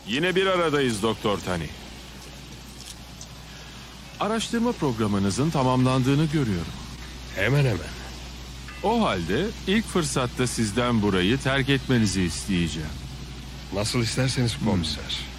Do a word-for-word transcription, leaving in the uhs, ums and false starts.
Yine bir aradayız Doktor Tani. Araştırma programınızın tamamlandığını görüyorum. Hemen hemen. O halde ilk fırsatta sizden burayı terk etmenizi isteyeceğim. Nasıl isterseniz komiser.